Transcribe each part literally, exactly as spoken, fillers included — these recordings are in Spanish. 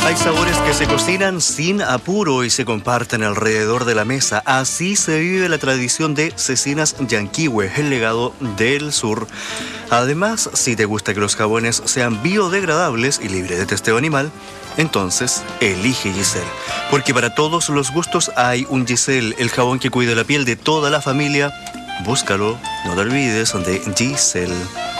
Hay sabores que se cocinan sin apuro y se comparten alrededor de la mesa. Así se vive la tradición de Cecinas Yanquihue, el legado del sur. Además, si te gusta que los jabones sean biodegradables y libres de testeo animal, entonces elige Giselle. Porque para todos los gustos hay un Giselle, el jabón que cuida la piel de toda la familia. Búscalo, no te olvides de Giselle.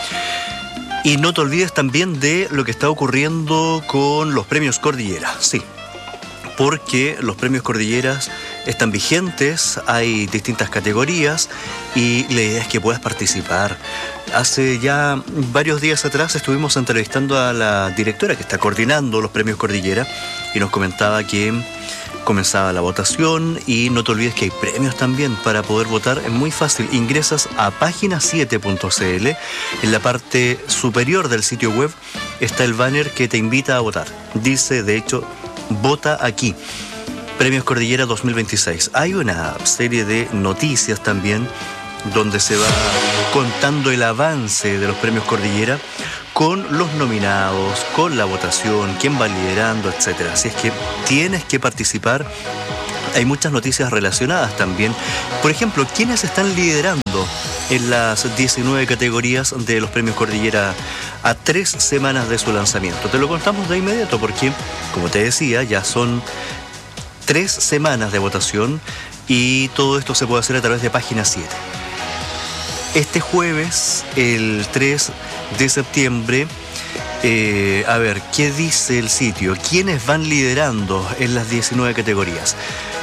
Y no te olvides también de lo que está ocurriendo con los premios Cordillera, sí, porque los premios Cordilleras están vigentes, hay distintas categorías y la idea es que puedas participar. Hace ya varios días atrás estuvimos entrevistando a la directora que está coordinando los premios Cordillera y nos comentaba que comenzaba la votación y no te olvides que hay premios también para poder votar. Es muy fácil, ingresas a página siete punto c l. En la parte superior del sitio web está el banner que te invita a votar. Dice, de hecho, vota aquí. Premios Cordillera dos mil veintiséis. Hay una serie de noticias también donde se va contando el avance de los premios Cordillera con los nominados, con la votación, quién va liderando, etcétera. Así es que tienes que participar. Hay muchas noticias relacionadas también. Por ejemplo, ¿quiénes están liderando en las diecinueve categorías de los premios Cordillera a tres semanas de su lanzamiento? Te lo contamos de inmediato porque, como te decía, ya son tres semanas de votación y todo esto se puede hacer a través de página siete. Este jueves, el tres de septiembre, eh, a ver, ¿qué dice el sitio? ¿Quiénes van liderando en las diecinueve categorías?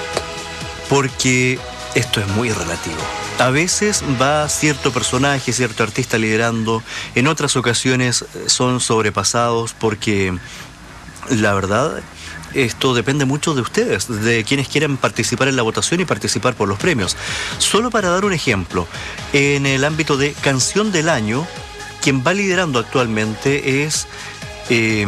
Porque esto es muy relativo. A veces va cierto personaje, cierto artista liderando, en otras ocasiones son sobrepasados porque, la verdad, esto depende mucho de ustedes, de quienes quieran participar en la votación y participar por los premios. Solo para dar un ejemplo, en el ámbito de Canción del Año, quien va liderando actualmente es eh,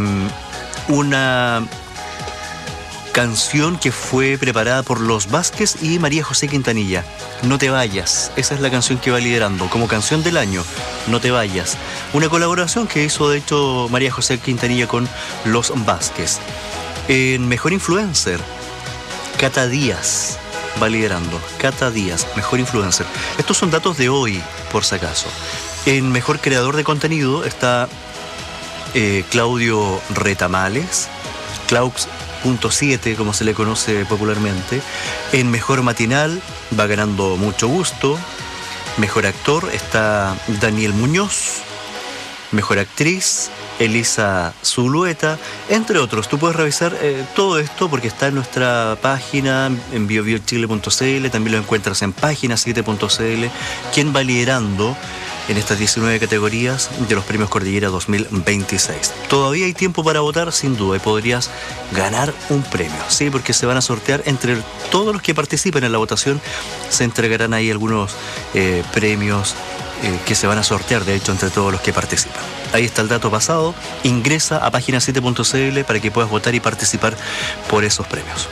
una canción que fue preparada por Los Vázquez y María José Quintanilla. No te vayas, esa es la canción que va liderando como Canción del Año. No te vayas, una colaboración que hizo de hecho María José Quintanilla con Los Vázquez. En Mejor Influencer, Cata Díaz va liderando. Cata Díaz, Mejor Influencer. Estos son datos de hoy, por si acaso. En Mejor Creador de Contenido está eh, Claudio Retamales, Claux punto siete, como se le conoce popularmente. En Mejor Matinal va ganando Mucho Gusto. Mejor Actor está Daniel Muñoz. Mejor Actriz, Elisa Zulueta, entre otros. Tú puedes revisar eh, todo esto porque está en nuestra página en bio bio chile punto c l, también lo encuentras en página siete punto c l. ¿Quién va liderando en estas diecinueve categorías de los premios Cordillera dos mil veintiséis? Todavía hay tiempo para votar, sin duda, y podrías ganar un premio, ¿sí? Porque se van a sortear entre todos los que participen en la votación, se entregarán ahí algunos eh, premios Eh, que se van a sortear, de hecho, entre todos los que participan. Ahí está el dato pasado. Ingresa a página siete punto c l para que puedas votar y participar por esos premios.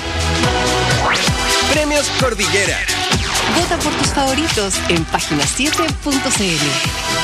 Premios Cordillera. Vota por tus favoritos en página siete punto c l.